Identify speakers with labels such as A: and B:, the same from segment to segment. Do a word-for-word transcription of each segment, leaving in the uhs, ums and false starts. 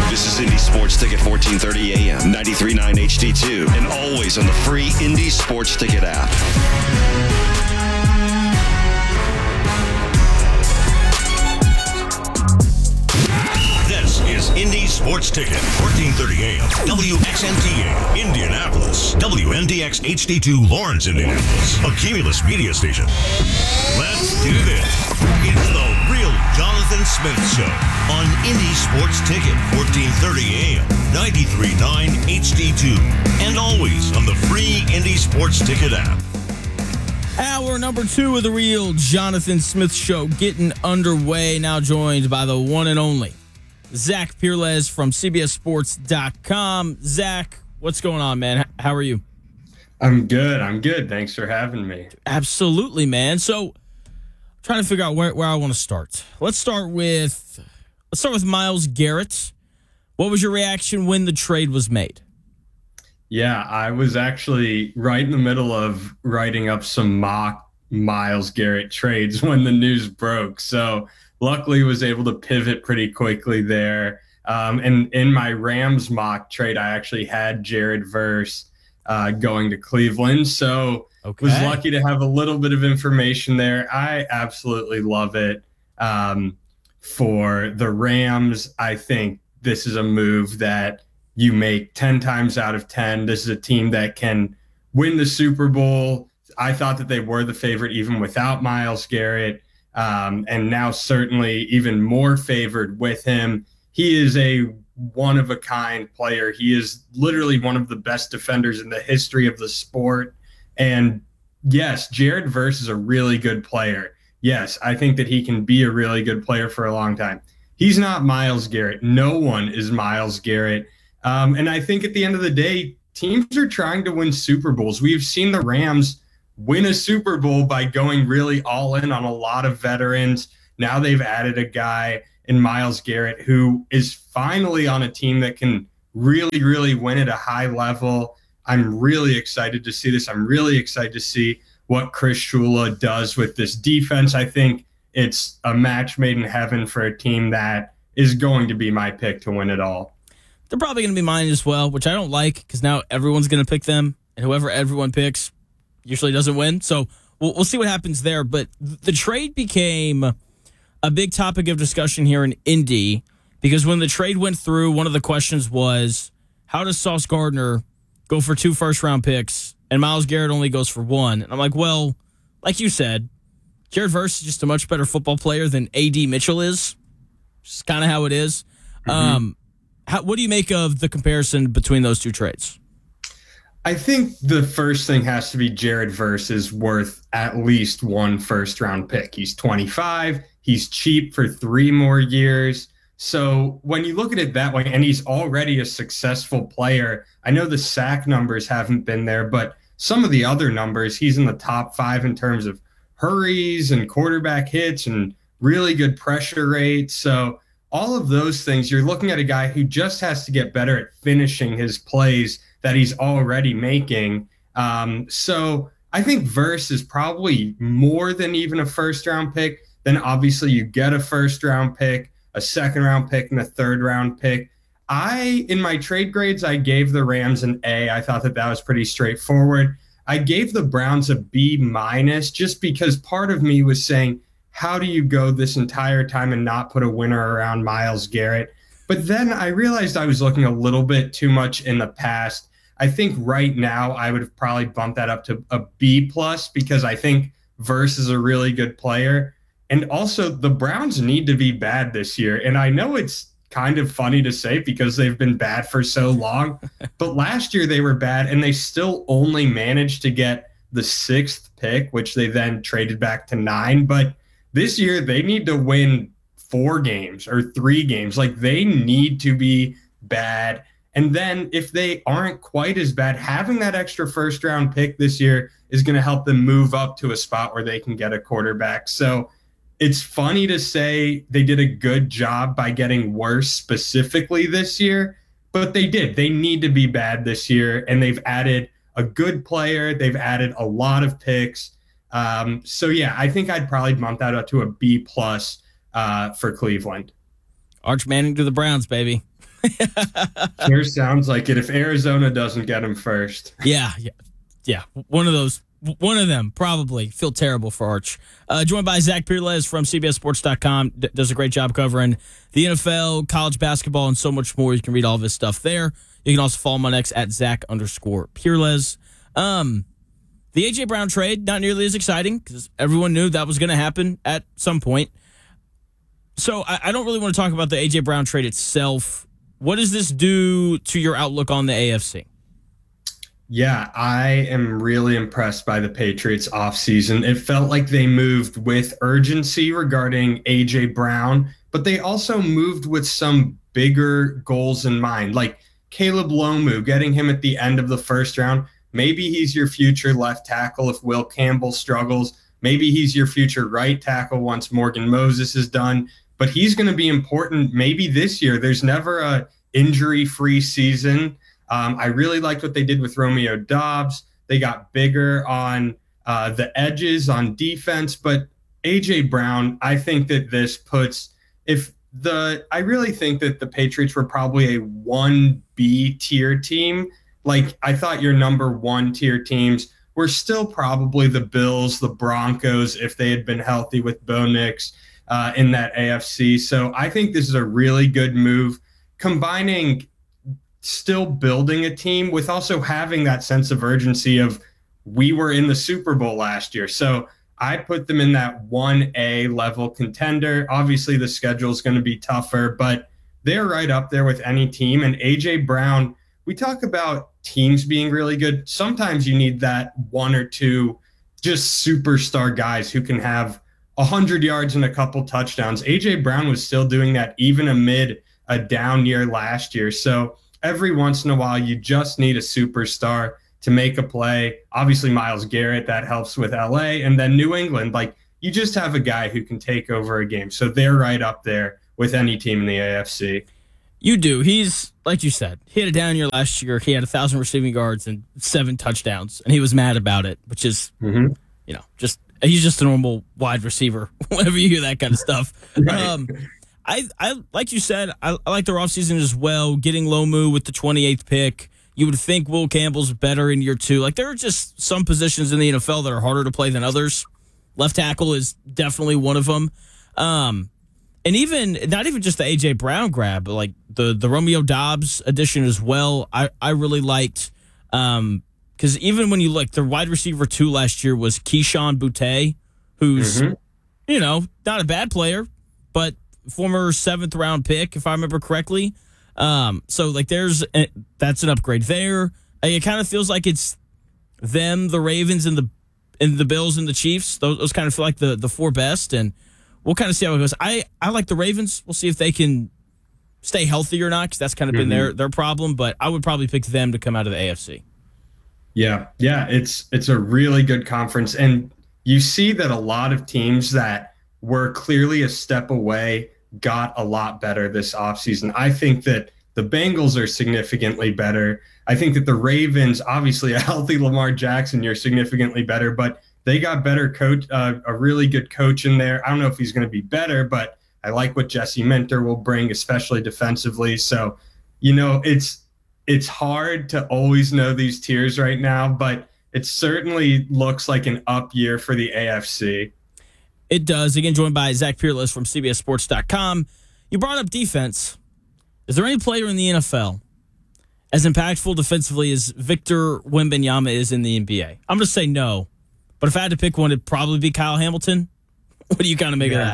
A: This is Indy Sports Ticket, fourteen thirty A M, ninety-three point nine H D two, and always on the free Indy Sports Ticket app. This is Indy Sports Ticket, fourteen thirty A M, W X N T A, Indianapolis, W N D X H D two, Lawrence, Indianapolis, a Cumulus media station. Let's do this. It's the real Jonathan Smith Show on Indy Sports Ticket, fourteen thirty A M, ninety-three point nine H D two, and always on the free Indy Sports Ticket app.
B: Hour number two of the real Jonathan Smith Show getting underway. Now joined by the one and only Zach Pirles from C B S Sports dot com. Zach, what's going on, man? How are you?
C: I'm good. I'm good. Thanks for having me.
B: Absolutely, man. So, trying to figure out where, where I want to start. Let's start with let's start with Myles Garrett. What was your reaction when the trade was made?
C: Yeah, I was actually right in the middle of writing up some mock Myles Garrett trades when the news broke. So luckily was able to pivot pretty quickly there. Um, and in my Rams mock trade, I actually had Jared Verse uh, going to Cleveland. So okay. Was lucky to have a little bit of information there. I absolutely love it. Um, for the Rams, I think this is a move that you make ten times out of ten. This is a team that can win the Super Bowl. I thought that they were the favorite even without Myles Garrett. Um, and now certainly even more favored with him. He is a one-of-a-kind player. He is literally one of the best defenders in the history of the sport. And yes, Jared Verse is a really good player. Yes, I think that he can be a really good player for a long time. He's not Myles Garrett. No one is Myles Garrett. Um, and I think at the end of the day, teams are trying to win Super Bowls. We've seen the Rams win a Super Bowl by going really all in on a lot of veterans. Now they've added a guy in Myles Garrett who is finally on a team that can really, really win at a high level. I'm really excited to see this. I'm really excited to see what Chris Shula does with this defense. I think it's a match made in heaven for a team that is going to be my pick to win it all.
B: They're probably going to be mine as well, which I don't like because now everyone's going to pick them, and whoever everyone picks usually doesn't win. So we'll, we'll see what happens there. But the trade became a big topic of discussion here in Indy because when the trade went through, one of the questions was, how does Sauce Gardner go for two first-round picks and Myles Garrett only goes for one? And I'm like, well, like you said, Jared Verse is just a much better football player than A D Mitchell is. It's kind of how it is. Mm-hmm. Um, how, what do you make of the comparison between those two trades?
C: I think the first thing has to be Jared Verse is worth at least one first-round pick. He's twenty-five. He's cheap for three more years. So when you look at it that way, and he's already a successful player, I know the sack numbers haven't been there, but some of the other numbers, he's in the top five in terms of hurries and quarterback hits and really good pressure rate. So all of those things, you're looking at a guy who just has to get better at finishing his plays that he's already making. Um, so I think Verse is probably more than even a first-round pick. Then obviously you get a first-round pick, a second-round pick, and a third-round pick. I, in my trade grades, I gave the Rams an A. I thought that that was pretty straightforward. I gave the Browns a B minus just because part of me was saying, how do you go this entire time and not put a winner around Myles Garrett? But then I realized I was looking a little bit too much in the past. I think right now I would have probably bumped that up to a B plus because I think Verse is a really good player. And also the Browns need to be bad this year. And I know it's kind of funny to say because they've been bad for so long, but last year they were bad and they still only managed to get the sixth pick, which they then traded back to nine. But this year they need to win four games or three games. Like they need to be bad. And then if they aren't quite as bad, having that extra first round pick this year is going to help them move up to a spot where they can get a quarterback. So it's funny to say they did a good job by getting worse specifically this year, but they did. They need to be bad this year, and they've added a good player. They've added a lot of picks. Um, so, yeah, I think I'd probably bump that up to a B plus uh, for Cleveland.
B: Arch Manning to the Browns, baby.
C: Sure sounds like it. If Arizona doesn't get him first.
B: Yeah, yeah, yeah. One of those. One of them, probably. Feel terrible for Arch. Uh, joined by Zach Peerless from C B S Sports dot com. D- does a great job covering the N F L, college basketball, and so much more. You can read all of his stuff there. You can also follow him on X at Zach underscore Peerless. Um, the A J. Brown trade, not nearly as exciting because everyone knew that was going to happen at some point. So I, I don't really want to talk about the A J. Brown trade itself. What does this do to your outlook on the A F C?
C: Yeah, I am really impressed by the Patriots offseason. It felt like they moved with urgency regarding A J. Brown, but they also moved with some bigger goals in mind, like Caleb Lomu, getting him at the end of the first round. Maybe he's your future left tackle if Will Campbell struggles. Maybe he's your future right tackle once Morgan Moses is done. But he's going to be important maybe this year. There's never a injury-free season. Um, I really liked what they did with Romeo Doubs. They got bigger on uh, the edges on defense. But A J. Brown, I think that this puts if the I really think that the Patriots were probably a one B tier team. Like I thought your number one tier teams were still probably the Bills, the Broncos, if they had been healthy with Bo Nix uh, in that A F C. So I think this is a really good move, combining still building a team with also having that sense of urgency of we were in the Super Bowl last year. So I put them in that one A level contender. Obviously the schedule is going to be tougher, but they're right up there with any team. And A J. Brown, we talk about teams being really good. Sometimes you need that one or two just superstar guys who can have one hundred yards and a couple touchdowns. A J. Brown was still doing that even amid a down year last year. So every once in a while, you just need a superstar to make a play. Obviously, Myles Garrett, that helps with L A. And then New England, like you just have a guy who can take over a game. So they're right up there with any team in the A F C.
B: You do. He's, like you said, he had a down year last year. He had one thousand receiving yards and seven touchdowns, and he was mad about it, which is, mm-hmm. you know, just he's just a normal wide receiver whenever you hear that kind of stuff. Right. Um, I, I like you said, I, I like their offseason as well, getting Lomu with the twenty-eighth pick. You would think Will Campbell's better in year two. Like, there are just some positions in the N F L that are harder to play than others. Left tackle is definitely one of them. Um, and even, not even just the A J. Brown grab, but like the, the Romeo Doubs addition as well, I, I really liked. Um, because even when you look, their wide receiver two last year was Keyshawn Boutte, who's, mm-hmm. you know, not a bad player, but former seventh round pick, if I remember correctly. Um, so like there's a, that's an upgrade there. It kind of feels like it's them, the Ravens, and the and the Bills and the Chiefs. Those, those kind of feel like the the four best, and we'll kind of see how it goes. I, I like the Ravens. We'll see if they can stay healthy or not, because that's kind of mm-hmm. been their their problem. But I would probably pick them to come out of the A F C.
C: Yeah, yeah, it's it's a really good conference, and you see that a lot of teams that were clearly a step away got a lot better this offseason. I think that the Bengals are significantly better. I think that the Ravens, obviously a healthy Lamar Jackson, you're significantly better, but they got better coach, uh, a really good coach in there. I don't know if he's going to be better, but I like what Jesse Minter will bring, especially defensively. So, you know, it's it's hard to always know these tiers right now, but it certainly looks like an up year for the A F C.
B: It does. Again, joined by Zach Peerless from C B S Sports dot com. You brought up defense. Is there any player in the N F L as impactful defensively as Victor Wembanyama is in the N B A? I'm going to say no. But if I had to pick one, it'd probably be Kyle Hamilton. What do you kind of make yeah. of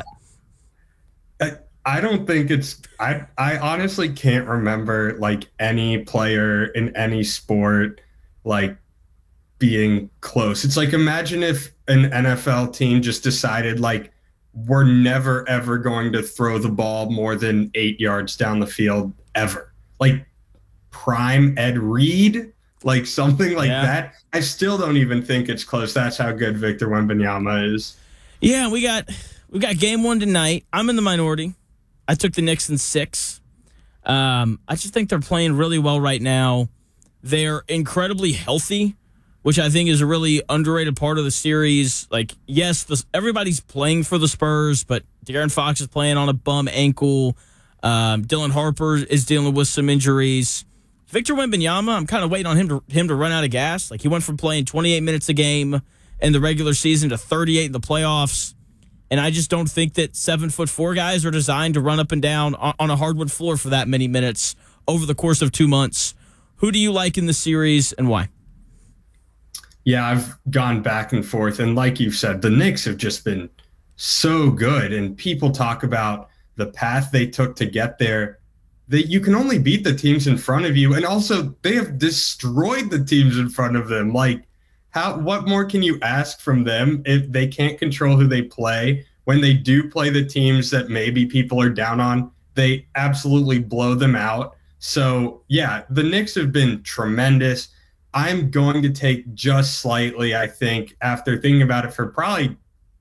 C: that? I, I don't think it's I, – I honestly can't remember, like, any player in any sport, like, being close. It's like, imagine if an N F L team just decided, like, we're never, ever going to throw the ball more than eight yards down the field ever. Like, prime Ed Reed, like something like yeah. that. I still don't even think it's close. That's how good Victor Wembanyama is.
B: Yeah, we got we got game one tonight. I'm in the minority. I took the Knicks in six. Um, I just think they're playing really well right now. They're incredibly healthy, which I think is a really underrated part of the series. Like, yes, the, everybody's playing for the Spurs, but De'Aaron Fox is playing on a bum ankle. Um, Dylan Harper is dealing with some injuries. Victor Wembanyama, I'm kind of waiting on him to him to run out of gas. Like, he went from playing twenty-eight minutes a game in the regular season to thirty-eight in the playoffs. And I just don't think that seven foot four guys are designed to run up and down on a hardwood floor for that many minutes over the course of two months. Who do you like in the series and why?
C: Yeah, I've gone back and forth. And like you've said, the Knicks have just been so good. And people talk about the path they took to get there. That you can only beat the teams in front of you. And also, they have destroyed the teams in front of them. Like, how? What more can you ask from them if they can't control who they play? When they do play the teams that maybe people are down on, they absolutely blow them out. So, yeah, the Knicks have been tremendous. I'm going to take just slightly, I think, after thinking about it for probably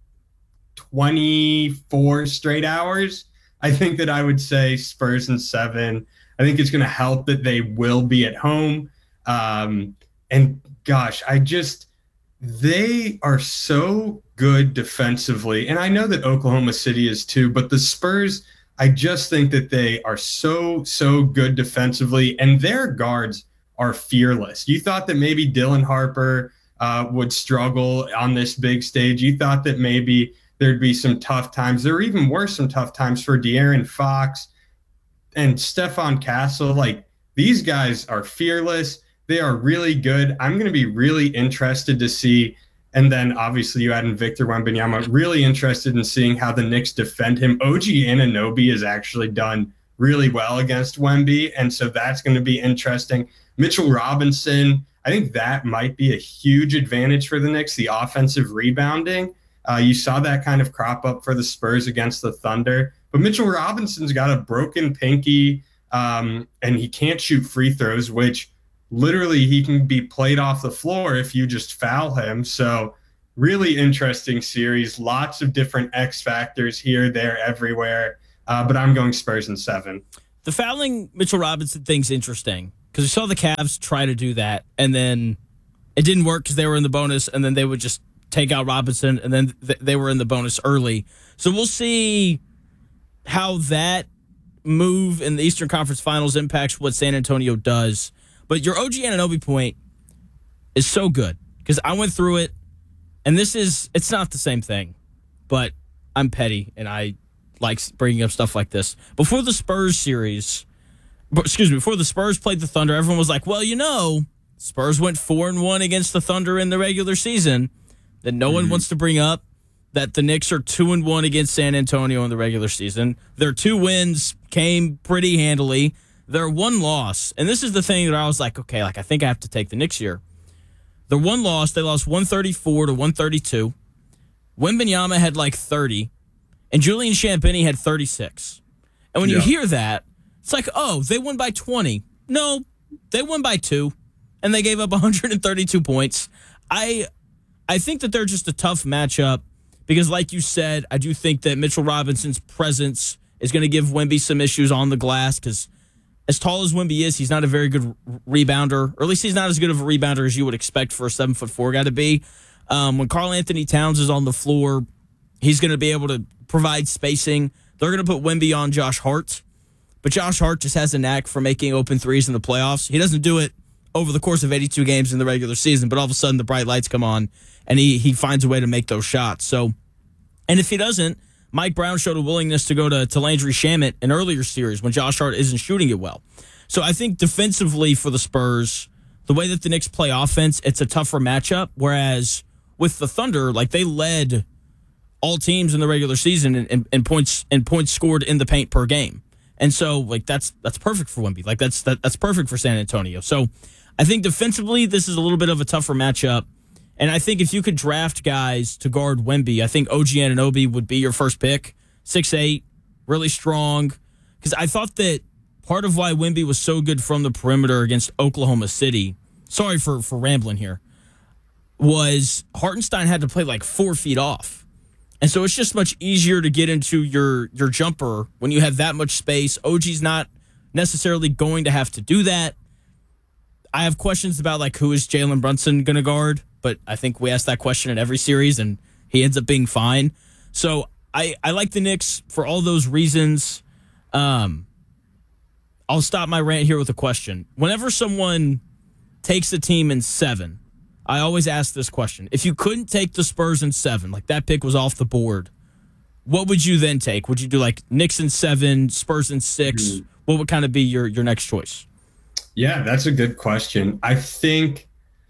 C: twenty-four straight hours. I think that I would say Spurs in seven. I think it's going to help that they will be at home. Um, and gosh, I just, they are so good defensively. And I know that Oklahoma City is too, but the Spurs, I just think that they are so, so good defensively, and their guards are fearless. You thought that maybe Dylan Harper uh, would struggle on this big stage. You thought that maybe there'd be some tough times. There were even worse some tough times for De'Aaron Fox and Stephon Castle. Like, these guys are fearless. They are really good. I'm going to be really interested to see. And then obviously you add in Victor Wembanyama, really interested in seeing how the Knicks defend him. O G Anunoby has actually done really well against Wemby, and so that's going to be interesting. Mitchell Robinson, I think that might be a huge advantage for the Knicks, the offensive rebounding. Uh, you saw that kind of crop up for the Spurs against the Thunder. But Mitchell Robinson's got a broken pinky, um, and he can't shoot free throws, which literally he can be played off the floor if you just foul him. So really interesting series. Lots of different X factors here, there, everywhere. Uh, but I'm going Spurs in seven.
B: The fouling Mitchell Robinson thing's interesting because we saw the Cavs try to do that, and then it didn't work because they were in the bonus, and then they would just take out Robinson, and then th- they were in the bonus early. So we'll see how that move in the Eastern Conference Finals impacts what San Antonio does. But your O G Anunoby point is so good because I went through it, and this is, it's not the same thing, but I'm petty, and I like bringing up stuff like this. Before the Spurs series, excuse me, before the Spurs played the Thunder, everyone was like, well, you know, Spurs went four and one against the Thunder in the regular season. That no mm-hmm. one wants to bring up that the Knicks are two and one against San Antonio in the regular season. Their two wins came pretty handily. Their one loss, and this is the thing that I was like, okay, like I think I have to take the Knicks here. Their one loss, they lost one thirty-four to one thirty-two. Wembanyama had like thirty, and Julian Champagnie had thirty-six. And when yeah. you hear that, it's like, oh, they won by twenty. No, they won by two, and they gave up one hundred thirty-two points. I I think that they're just a tough matchup because, like you said, I do think that Mitchell Robinson's presence is going to give Wemby some issues on the glass because as tall as Wemby is, he's not a very good rebounder, or at least he's not as good of a rebounder as you would expect for a seven foot four guy to be. Um, when Karl Anthony Towns is on the floor, he's going to be able to provide spacing. They're going to put Wemby on Josh Hart, but Josh Hart just has a knack for making open threes in the playoffs. He doesn't do it over the course of eighty-two games in the regular season, but all of a sudden the bright lights come on, and he he finds a way to make those shots. So, and if he doesn't, Mike Brown showed a willingness to go to, to Landry Shamet in earlier series when Josh Hart isn't shooting it well. So I think defensively for the Spurs, the way that the Knicks play offense, it's a tougher matchup, whereas with the Thunder, like they led all teams in the regular season in, in, in points and points scored in the paint per game. And so like that's that's perfect for Wemby. Like that's that, that's perfect for San Antonio. So I think defensively, this is a little bit of a tougher matchup. And I think if you could draft guys to guard Wemby, I think O G Anunoby would be your first pick. six eight, really strong. Because I thought that part of why Wemby was so good from the perimeter against Oklahoma City, sorry for, for rambling here, was Hartenstein had to play like four feet off. And so it's just much easier to get into your, your jumper when you have that much space. O G's not necessarily going to have to do that. I have questions about like who is Jalen Brunson going to guard, but I think we ask that question in every series, and he ends up being fine. So I, I like the Knicks for all those reasons. Um, I'll stop my rant here with a question. Whenever someone takes a team in seven, I always ask this question. If you couldn't take the Spurs in seven, like that pick was off the board, what would you then take? Would you do like Knicks in seven, Spurs in six? Mm. What would kind of be your, your next choice?
C: Yeah, that's a good question. I think,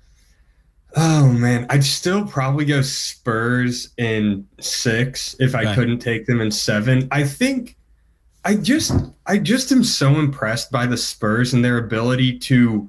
C: oh man, I'd still probably go Spurs in six if I okay. couldn't take them in seven. I think I just, I just am so impressed by the Spurs and their ability to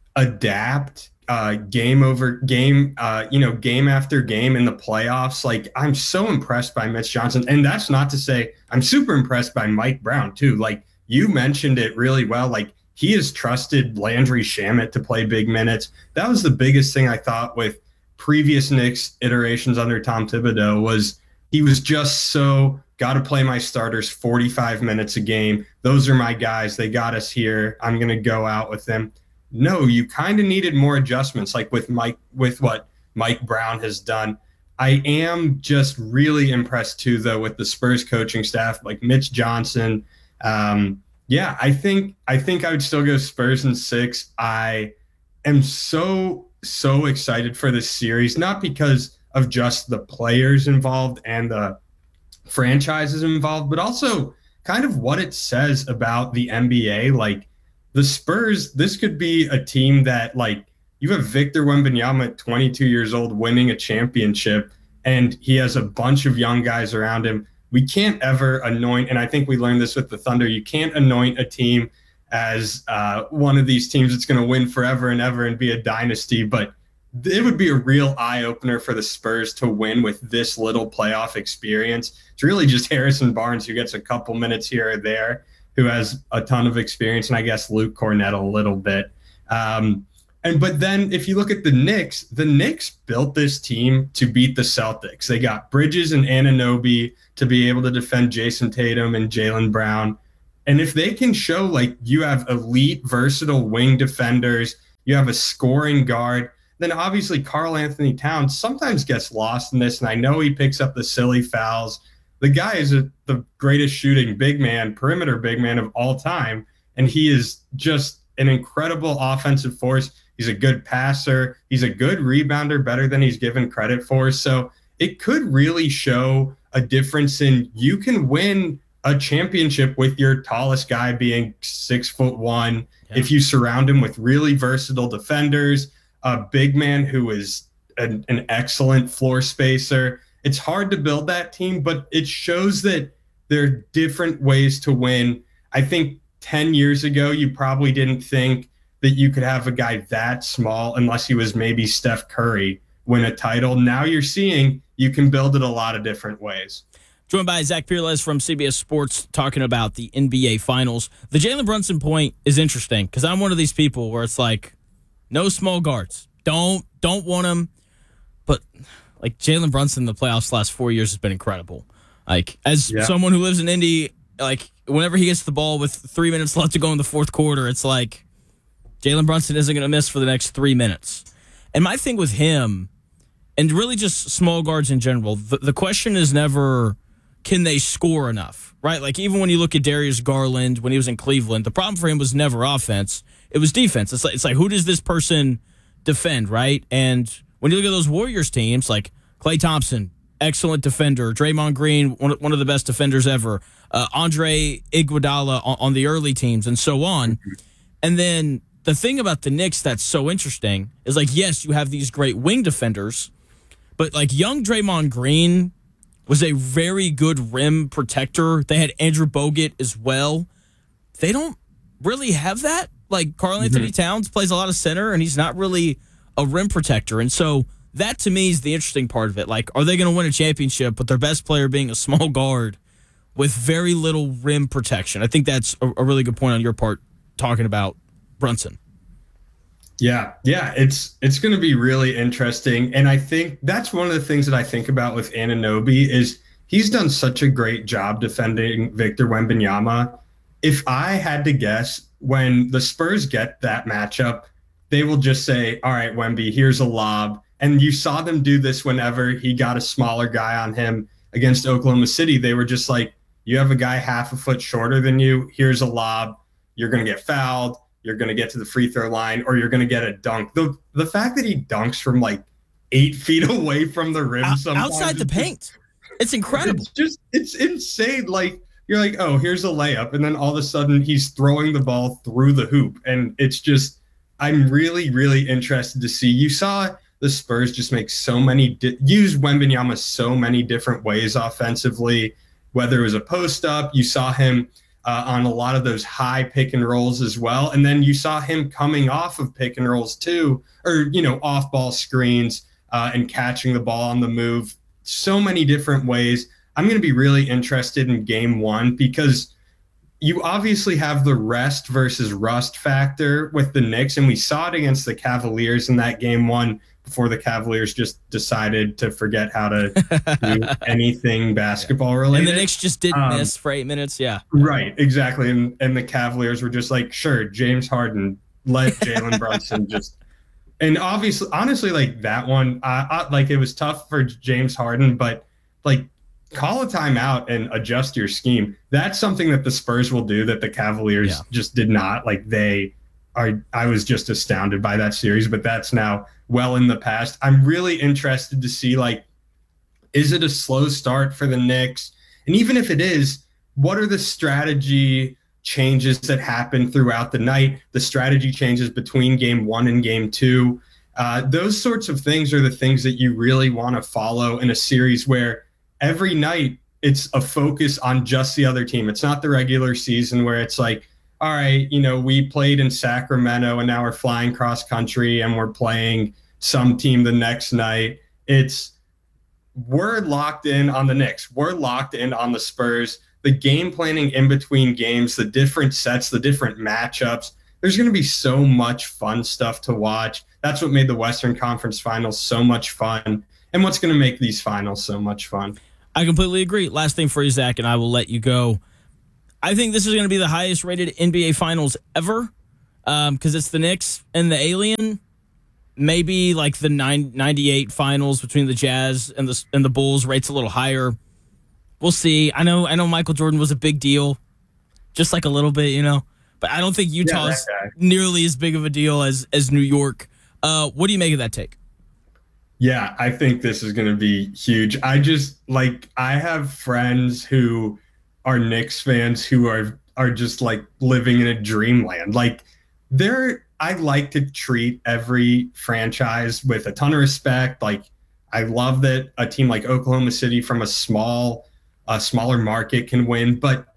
C: adapt uh, game over game, uh, you know, game after game in the playoffs. Like, I'm so impressed by Mitch Johnson. And that's not to say I'm super impressed by Mike Brown, too. Like, you mentioned it really well. Like, he has trusted Landry Shamet to play big minutes. That was the biggest thing I thought with previous Knicks iterations under Tom Thibodeau was he was just so got to play my starters forty-five minutes a game. Those are my guys. They got us here. I'm going to go out with them. No, you kind of needed more adjustments, like with Mike, with what Mike Brown has done. I am just really impressed too, though, with the Spurs coaching staff, like Mitch Johnson. Um, yeah, I think I think I would still go Spurs in six. I am so so excited for this series, not because of just the players involved and the franchises involved, but also kind of what it says about the N B A. Like, the Spurs, this could be a team that, like, you have Victor Wembanyama at twenty-two years old winning a championship, and he has a bunch of young guys around him. We can't ever anoint, and I think we learned this with the Thunder, you can't anoint a team as uh, one of these teams that's going to win forever and ever and be a dynasty, but it would be a real eye-opener for the Spurs to win with this little playoff experience. It's really just Harrison Barnes who gets a couple minutes here or there, who has a ton of experience, and I guess Luke Cornett a little bit. Um, and but then if you look at the Knicks, the Knicks built this team to beat the Celtics. They got Bridges and Anunoby to be able to defend Jason Tatum and Jaylen Brown. And if they can show, like, you have elite, versatile wing defenders, you have a scoring guard, then obviously Karl Anthony Towns sometimes gets lost in this, and I know he picks up the silly fouls. The guy is a, the greatest shooting big man, perimeter big man of all time, and he is just an incredible offensive force. He's a good passer. He's a good rebounder, better than he's given credit for. So it could really show a difference in you can win a championship with your tallest guy being six foot one. Yeah. If you surround him with really versatile defenders, a big man who is an, an excellent floor spacer. It's hard to build that team, but it shows that there are different ways to win. I think ten years ago, you probably didn't think that you could have a guy that small unless he was maybe Steph Curry win a title. Now you're seeing you can build it a lot of different ways.
B: Joined by Zach Peerless from C B S Sports talking about the N B A Finals. The Jalen Brunson point is interesting because I'm one of these people where it's like, no small guards. Don't don't want them. But like Jalen Brunson in the playoffs the last four years has been incredible. Like as yeah. someone who lives in Indy, like whenever he gets the ball with three minutes left to go in the fourth quarter, it's like Jalen Brunson isn't going to miss for the next three minutes. And my thing with him, and really just small guards in general, the, the question is never can they score enough, right? Like even when you look at Darius Garland when he was in Cleveland, the problem for him was never offense. It was defense. It's like, it's like who does this person defend, right? And when you look at those Warriors teams, like Klay Thompson, excellent defender. Draymond Green, one, one of the best defenders ever. Uh, Andre Iguodala on, on the early teams and so on. And then the thing about the Knicks that's so interesting is, like, yes, you have these great wing defenders, but, like, young Draymond Green was a very good rim protector. They had Andrew Bogut as well. They don't really have that. Like, Karl Anthony mm-hmm. Towns plays a lot of center, and he's not really a rim protector. And so that, to me, is the interesting part of it. Like, are they going to win a championship with their best player being a small guard with very little rim protection? I think that's a, a really good point on your part, talking about Brunson.
C: Yeah, yeah, it's it's going to be really interesting. And I think that's one of the things that I think about with Anunoby is he's done such a great job defending Victor Wembanyama. If I had to guess, when the Spurs get that matchup, they will just say, all right, Wemby, here's a lob. And you saw them do this whenever he got a smaller guy on him against Oklahoma City. They were just like, you have a guy half a foot shorter than you. Here's a lob. you're going to get fouled, you're going to get to the free throw line, or you're going to get a dunk. The the fact that he dunks from like eight feet away from the rim,
B: Out,
C: sometimes
B: outside the paint, just, it's incredible.
C: It's just it's insane. Like you're like, oh, here's a layup, and then all of a sudden he's throwing the ball through the hoop, and it's just I'm really really interested to see. You saw the Spurs just make so many di- use Wembanyama so many different ways offensively. Whether it was a post up, you saw him. Uh, on a lot of those high pick and rolls as well. And then you saw him coming off of pick and rolls too, or, you know, off ball screens uh, and catching the ball on the move. So many different ways. I'm going to be really interested in game one because you obviously have the rest versus rust factor with the Knicks. And we saw it against the Cavaliers in that game one before the Cavaliers just decided to forget how to do anything basketball related.
B: And the Knicks just didn't um, miss for eight minutes. Yeah.
C: Right, exactly. And and the Cavaliers were just like, sure, James Harden, let Jalen Brunson just – and obviously, honestly, like that one, uh, uh, like it was tough for James Harden, but like call a timeout and adjust your scheme. That's something that the Spurs will do that the Cavaliers yeah. just did not. Like they are – I was just astounded by that series, but that's now – well in the past. I'm really interested to see, like, is it a slow start for the Knicks? And even if it is, what are the strategy changes that happen throughout the night, the strategy changes between game one and game two? Uh, those sorts of things are the things that you really want to follow in a series where every night it's a focus on just the other team. It's not the regular season where it's like, all right, you know, we played in Sacramento and now we're flying cross country and we're playing some team the next night. It's we're locked in on the Knicks. We're locked in on the Spurs. The game planning in between games, the different sets, the different matchups. There's going to be so much fun stuff to watch. That's what made the Western Conference Finals so much fun and what's going to make these finals so much fun.
B: I completely agree. Last thing for you, Zach, and I will let you go. I think this is going to be the highest rated N B A Finals ever because um, it's the Knicks and the Alien. Maybe like the nine, ninety-eight Finals between the Jazz and the and the Bulls rates a little higher. We'll see. I know I know Michael Jordan was a big deal, just like a little bit, you know. But I don't think Utah's yeah, nearly as big of a deal as as New York. Uh, what do you make of that take?
C: Yeah, I think this is going to be huge. I just like I have friends who are Knicks fans who are are just like living in a dreamland. Like they're I like to treat every franchise with a ton of respect. Like I love that a team like Oklahoma City from a small a smaller market can win, but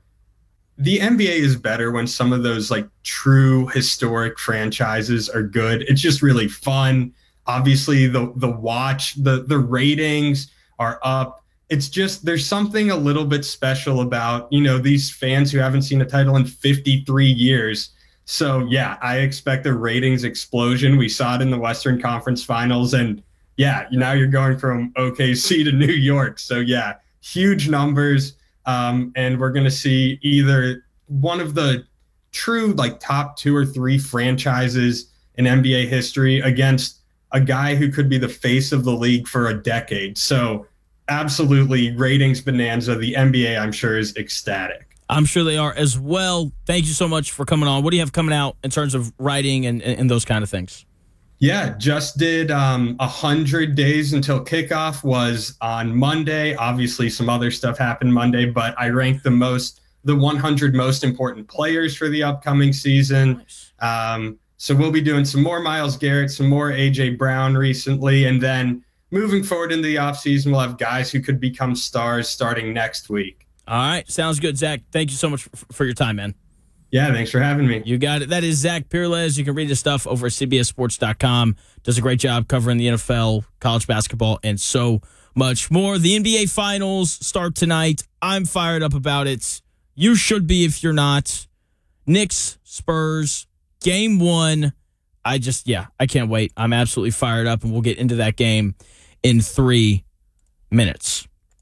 C: the N B A is better when some of those like true historic franchises are good. It's just really fun. Obviously the the watch, the the ratings are up. It's just there's something a little bit special about, you know, these fans who haven't seen a title in fifty-three years. So, yeah, I expect a ratings explosion. We saw it in the Western Conference Finals. And, yeah, now you're going from O K C to New York. So, yeah, huge numbers. Um, and we're going to see either one of the true, like, top two or three franchises in N B A history against a guy who could be the face of the league for a decade. So, absolutely, ratings bonanza. The N B A, I'm sure, is ecstatic.
B: I'm sure they are as well. Thank you so much for coming on. What do you have coming out in terms of writing and, and those kind of things?
C: Yeah, just did um, one hundred days until kickoff was on Monday. Obviously, some other stuff happened Monday, but I ranked the most, the one hundred most important players for the upcoming season.
B: Nice. Um,
C: so we'll be doing some more Myles Garrett, some more A J Brown recently, and then moving forward into the offseason, we'll have guys who could become stars starting next week.
B: All right. Sounds good, Zach. Thank you so much for your time, man.
C: Yeah, thanks for having me.
B: You got it. That is Zach Pirles. You can read his stuff over at C B S Sports dot com. Does a great job covering the N F L, college basketball, and so much more. The N B A Finals start tonight. I'm fired up about it. You should be if you're not. Knicks, Spurs, game one. I just, yeah, I can't wait. I'm absolutely fired up, and we'll get into that game in three minutes.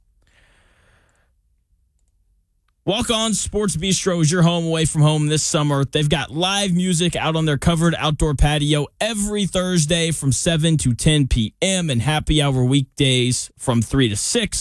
B: Walk On Sports Bistro is your home away from home this summer. They've got live music out on their covered outdoor patio every Thursday from seven to ten p.m. and happy hour weekdays from three to six.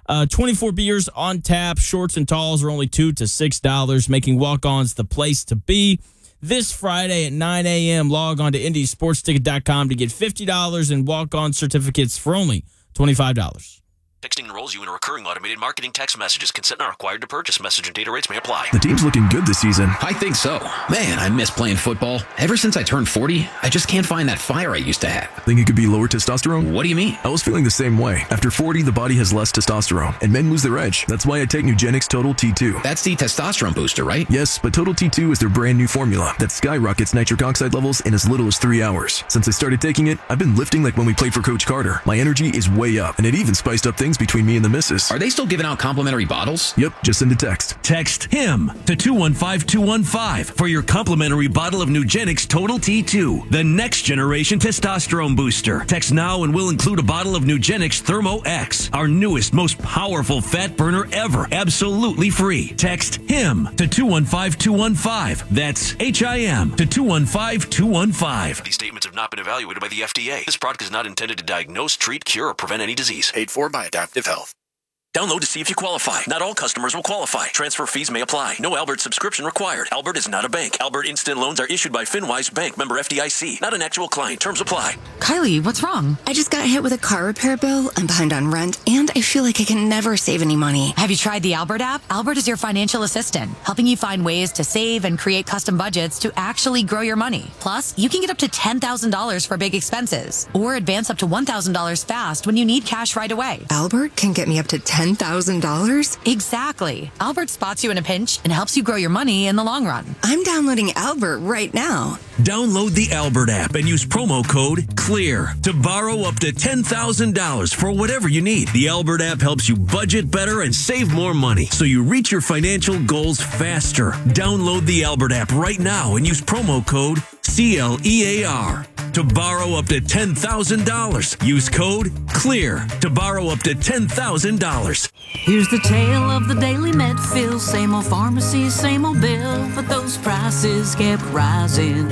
B: Uh, twenty-four beers on tap. Shorts and talls are only two to six dollars, making walk-ons the place to be. This Friday at nine a.m., log on to indy sports ticket dot com to get fifty dollars in walk-on certificates for only twenty-five dollars.
D: Texting enrolls you in a recurring automated marketing text messages. Consent not required to purchase. Message and data rates may apply.
E: The team's looking good this season.
F: I think so. Man, I miss playing football. Ever since I turned forty, I just can't find that fire I used to have.
E: Think it could be lower testosterone?
F: What do you mean?
E: I was feeling the same way. After forty, the body has less testosterone, and men lose their edge. That's why I take Nugenix Total T two.
F: That's the testosterone booster, right?
E: Yes, but Total T two is their brand new formula that skyrockets nitric oxide levels in as little as three hours. Since I started taking it, I've been lifting like when we played for Coach Carter. My energy is way up, and it even spiced up things between me and the missus.
F: Are they still giving out complimentary bottles?
E: Yep, just send a text.
G: Text HIM to two one five two one five for your complimentary bottle of Nugenix Total T two, the next generation testosterone booster. Text now and we'll include a bottle of Nugenix Thermo X, our newest, most powerful fat burner ever, absolutely free. Text HIM to two one five two one five. That's H I M to two one five two one five.
D: These statements have not been evaluated by the F D A. This product is not intended to diagnose, treat, cure, or prevent any disease.
H: Paid for by Adaptive Health.
D: Download to see if you qualify. Not all customers will qualify. Transfer fees may apply. No Albert subscription required. Albert is not a bank. Albert Instant Loans are issued by FinWise Bank, member F D I C. Not an actual client. Terms apply.
I: Kylie, what's wrong? I just got hit with a car repair bill. I'm behind on rent, and I feel like I can never save any money.
J: Have you tried the Albert app? Albert is your financial assistant, helping you find ways to save and create custom budgets to actually grow your money. Plus, you can get up to ten thousand dollars for big expenses, or advance up to one thousand dollars fast when you need cash right away.
I: Albert can get me up to ten thousand dollars?
J: Exactly. Albert spots you in a pinch and helps you grow your money in the long run.
I: I'm downloading Albert right now.
G: Download the Albert app and use promo code CLEAR to borrow up to ten thousand dollars for whatever you need. The Albert app helps you budget better and save more money so you reach your financial goals faster. Download the Albert app right now and use promo code C L E A R to borrow up to ten thousand dollars. Use code CLEAR to borrow up to ten thousand dollars.
K: Here's the tale of the daily med fill. Same old pharmacy, same old bill, but those prices kept rising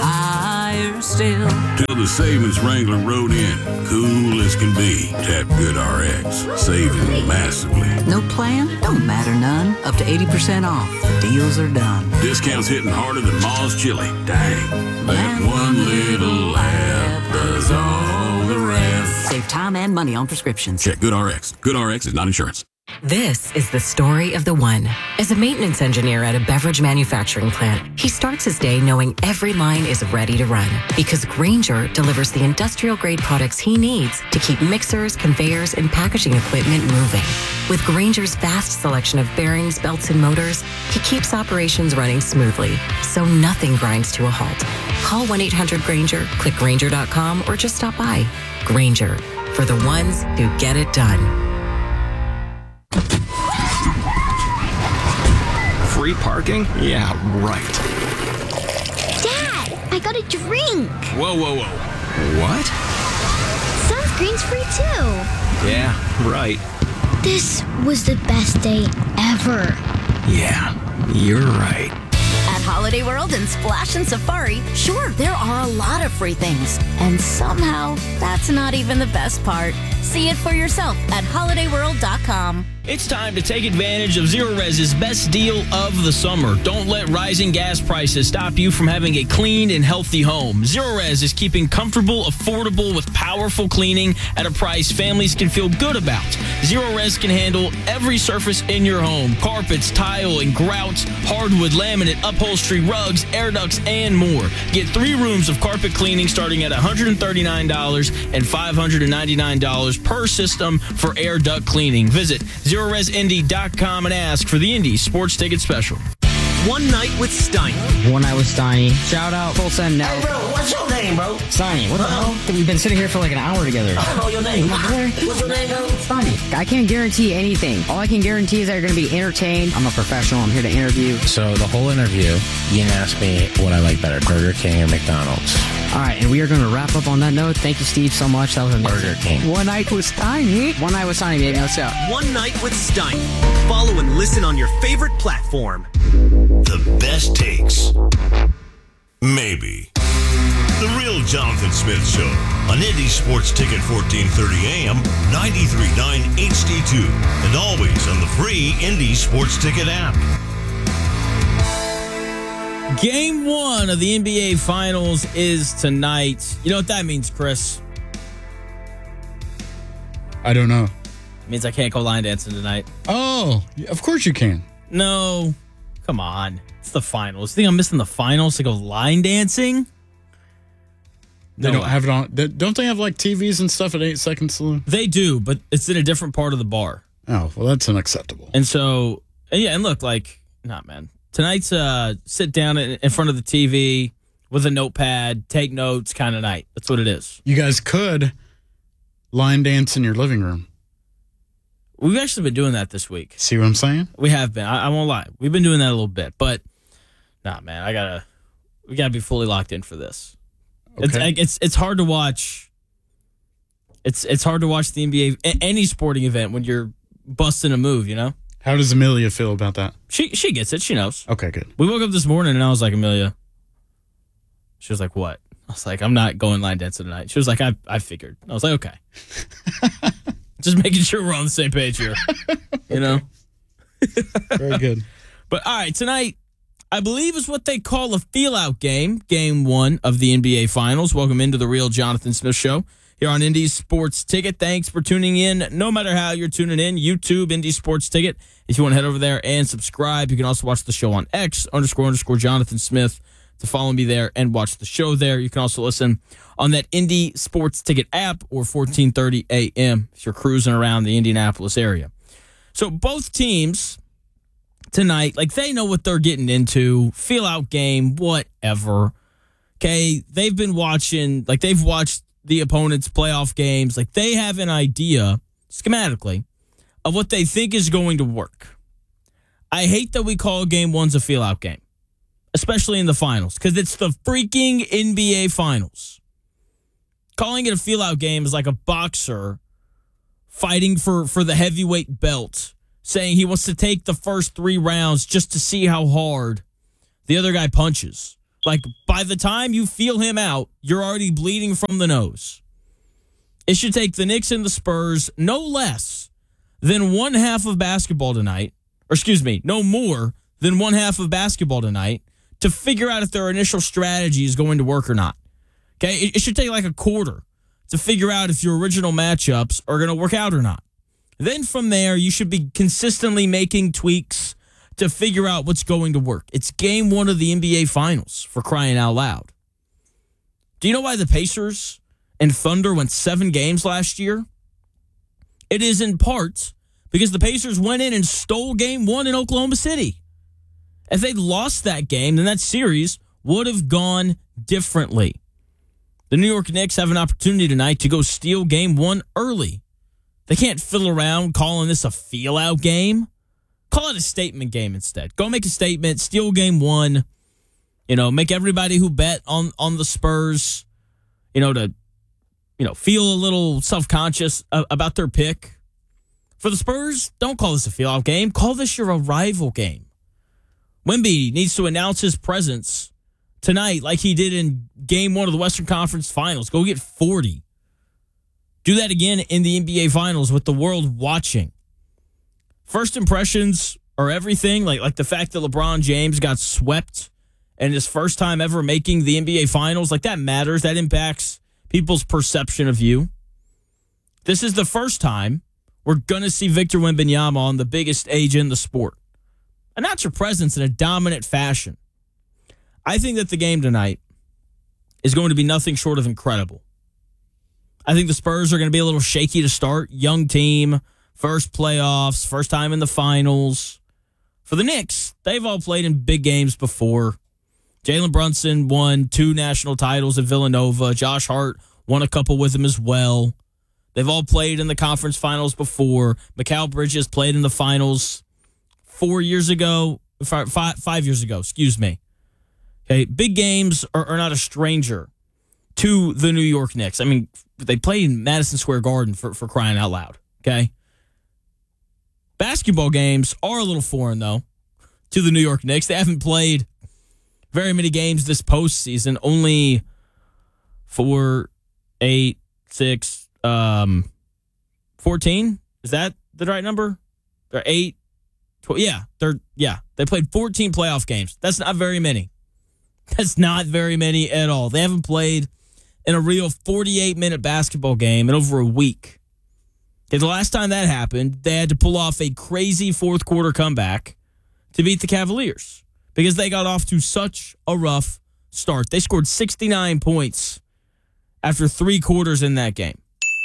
K: higher still.
L: Till the savings Wrangler rode in, cool as can be. Tap GoodRx, saving massively.
K: No plan? Don't matter none. Up to eighty percent off. The deals are done.
L: Discounts hitting harder than Ma's chili. Dang, that one little app does all the rest.
K: Save time and money on prescriptions.
L: Check GoodRx. GoodRx is not insurance.
M: This is the story of the one. As a maintenance engineer at a beverage manufacturing plant, he starts his day knowing every line is ready to run because Grainger delivers the industrial-grade products he needs to keep mixers, conveyors, and packaging equipment moving. With Grainger's vast selection of bearings, belts, and motors, he keeps operations running smoothly, so nothing grinds to a halt. Call one eight hundred Grainger, click Grainger dot com, or just stop by. Grainger, for the ones who get it done.
F: Free parking? Yeah, right.
N: Dad, I got a drink.
F: Whoa, whoa, whoa. What?
N: Sunscreen's free too.
F: Yeah, right.
N: This was the best day ever.
F: Yeah, you're right.
J: At Holiday World and Splash and Safari, sure, there are a lot of free things. And somehow, that's not even the best part. See it for yourself at holiday world dot com.
B: It's time to take advantage of Zero Res's best deal of the summer. Don't let rising gas prices stop you from having a clean and healthy home. Zero Res is keeping comfortable, affordable, with powerful cleaning at a price families can feel good about. Zero Res can handle every surface in your home: carpets, tile and grout, hardwood, laminate, upholstery, rugs, air ducts, and more. Get three rooms of carpet cleaning starting at one hundred thirty-nine dollars and five hundred ninety-nine dollars per system for air duct cleaning. Visit zero res indy dot com and ask for the Indy Sports Ticket Special.
O: One Night with Steiny.
P: One Night with Steiny. Shout out, full send now.
O: Hey, bro, what's your name, bro?
P: Steiny. What the
O: Uh-oh.
P: hell? We've been sitting here for like an hour together.
O: I don't know your name. What's your name, bro?
P: Steiny. I can't guarantee anything. All I can guarantee is that you're going to be entertained. I'm a professional. I'm here to interview.
Q: So the whole interview, you didn't ask me what I like better, Burger King or McDonald's.
P: All right, and we are going to wrap up on that note. Thank you, Steve, so much. That was amazing.
Q: Burger King.
P: One Night with Steiny. One Night with Steiny, baby. Let's go.
O: One Night with Steiny. Follow and listen on your favorite platform.
A: The best takes. Maybe. The Real Jonathan Smith Show on Indy Sports Ticket fourteen thirty A M, ninety-three point nine H D two, and always on the free Indy Sports Ticket app.
B: Game one of the N B A Finals is tonight. You know what that means, Chris?
H: I don't know.
B: It means I can't go line dancing tonight.
H: Oh, of course you can.
B: No. Come on. It's the finals. You think I'm missing the finals to go line dancing?
H: They
B: No.
H: don't have it on. they- Don't they have like T Vs and stuff at eight Second Saloon?
B: They do, but it's in a different part of the bar.
H: Oh, well, that's unacceptable.
B: And so, and yeah, and look, like, nah, man. Tonight's uh, sit down in in front of the T V with a notepad, take notes kind of night. That's what it is.
H: You guys could line dance in your living room.
B: We've actually been doing that this week.
H: See what I'm saying?
B: We have been. I, I won't lie. We've been doing that a little bit, but nah, man. I gotta. We gotta be fully locked in for this.
H: Okay.
B: It's it's it's hard to watch. It's it's hard to watch the N B A, a- any sporting event when you're busting a move. You know.
H: How does Amelia feel about that?
B: She she gets it. She knows.
H: Okay, good.
B: We woke up this morning and I was like, Amelia. She was like, what? I was like, I'm not going line dancing tonight. She was like, I I figured. I was like, okay. Just making sure we're on the same page here. You know?
H: Very good.
B: But all right, tonight, I believe is what they call a feel-out game. Game one of the N B A Finals. Welcome into the Real Jonathan Smith Show here on Indy Sports Ticket. Thanks for tuning in. No matter how you're tuning in, YouTube, Indy Sports Ticket. If you want to head over there and subscribe, you can also watch the show on X, underscore, underscore, Jonathan Smith, to follow me there and watch the show there. You can also listen on that Indy Sports Ticket app or fourteen thirty A M if you're cruising around the Indianapolis area. So both teams tonight, like, they know what they're getting into. Feel out game, whatever. Okay, they've been watching, like, they've watched the opponent's playoff games. Like, they have an idea, schematically, of what they think is going to work. I hate that we call game ones a feel out game, especially in the finals, because it's the freaking N B A Finals. Calling it a feel out game is like a boxer fighting for, for the heavyweight belt, saying he wants to take the first three rounds just to see how hard the other guy punches. Like, by the time you feel him out, you're already bleeding from the nose. It should take the Knicks and the Spurs no less than one half of basketball tonight, or excuse me, no more than one half of basketball tonight to figure out if their initial strategy is going to work or not. Okay, it, it should take like a quarter to figure out if your original matchups are going to work out or not. Then from there, you should be consistently making tweaks to figure out what's going to work. It's game one of the N B A Finals, for crying out loud. Do you know why the Pacers and Thunder went seven games last year? It is in part because the Pacers went in and stole game one in Oklahoma City. If they'd lost that game, then that series would have gone differently. The New York Knicks have an opportunity tonight to go steal game one early. They can't fiddle around calling this a feel-out game. Call it a statement game instead. Go make a statement, steal game one, you know, make everybody who bet on, on the Spurs, you know, to, you know, feel a little self-conscious about their pick. For the Spurs, don't call this a feel-out game. Call this your arrival game. Wemby needs to announce his presence tonight like he did in game one of the Western Conference Finals. Go get forty. Do that again in the N B A Finals with the world watching. First impressions are everything. Like, like the fact that LeBron James got swept and his first time ever making the N B A Finals, like, that matters. That impacts people's perception of you. This is the first time we're going to see Victor Wembanyama on the biggest stage in the sport. Announce your presence in a dominant fashion. I think that the game tonight is going to be nothing short of incredible. I think the Spurs are going to be a little shaky to start. Young team, first playoffs, first time in the finals. For the Knicks, they've all played in big games before. Jalen Brunson won two national titles at Villanova. Josh Hart won a couple with him as well. They've all played in the conference finals before. Mikal Bridges played in the finals four years ago, five, five years ago, excuse me. Okay, big games are, are not a stranger to the New York Knicks. I mean, they played in Madison Square Garden for, for crying out loud, okay? Basketball games are a little foreign, though, to the New York Knicks. They haven't played very many games this postseason. Only four, eight, six, um, fourteen. Is that the right number? They're eight, twelve. Yeah, they're yeah. They played fourteen playoff games. That's not very many. That's not very many at all. They haven't played in a real forty-eight minute basketball game in over a week. Okay, the last time that happened, they had to pull off a crazy fourth quarter comeback to beat the Cavaliers because they got off to such a rough start. They scored sixty-nine points after three quarters in that game.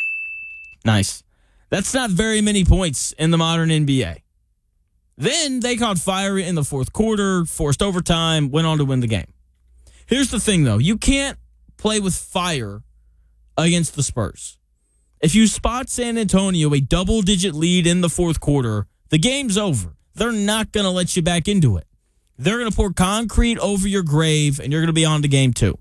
B: Nice. That's not very many points in the modern N B A. Then they caught fire in the fourth quarter, forced overtime, went on to win the game. Here's the thing, though. You can't play with fire against the Spurs. If you spot San Antonio a double-digit lead in the fourth quarter, the game's over. They're not going to let you back into it. They're going to pour concrete over your grave, and you're going to be on to game two.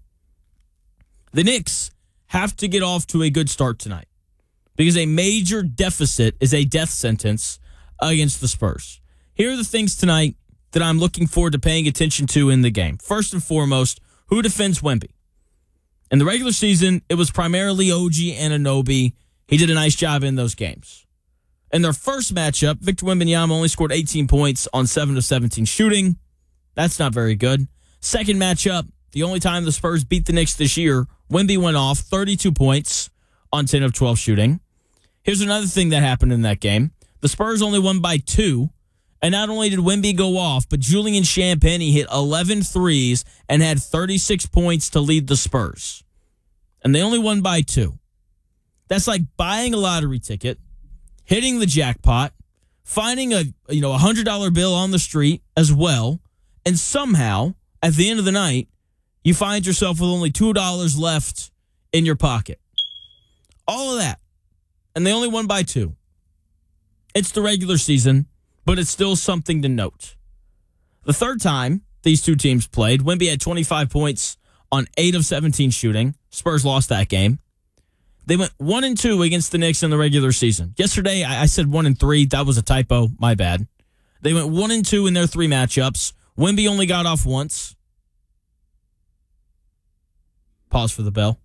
B: The Knicks have to get off to a good start tonight because a major deficit is a death sentence against the Spurs. Here are the things tonight that I'm looking forward to paying attention to in the game. First and foremost, who defends Wemby? In the regular season, it was primarily O G Anunoby. He did a nice job in those games. In their first matchup, Victor Wembanyama only scored eighteen points on seven of seventeen shooting. That's not very good. Second matchup, the only time the Spurs beat the Knicks this year, Wemby went off thirty-two points on ten of twelve shooting. Here's another thing that happened in that game. The Spurs only won by two. And not only did Wemby go off, but Julian Champagnie hit eleven threes and had thirty-six points to lead the Spurs. And they only won by two. That's like buying a lottery ticket, hitting the jackpot, finding a you know a one hundred dollar bill on the street as well, and somehow, at the end of the night, you find yourself with only two dollars left in your pocket. All of that. And they only won by two. It's the regular season, but it's still something to note. The third time these two teams played, Wemby had twenty-five points on eight of seventeen shooting. Spurs lost that game. They went one and two against the Knicks in the regular season. Yesterday, I said one and three. That was a typo. My bad. They went one and two in their three matchups. Wemby only got off once. Pause for the bell.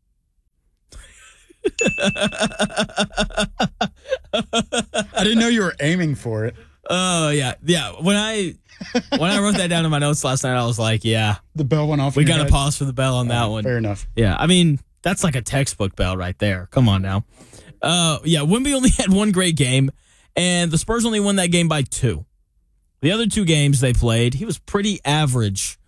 H: I didn't know you were aiming for it.
B: Oh, uh, yeah. Yeah. When I when I wrote that down in my notes last night, I was like, yeah.
H: The bell went off.
B: We got to pause for the bell on that
H: oh,
B: one.
H: Fair enough.
B: Yeah. I mean, that's like a textbook bell right there. Come on now. Uh, yeah. Wemby only had one great game, and the Spurs only won that game by two. The other two games they played, he was pretty average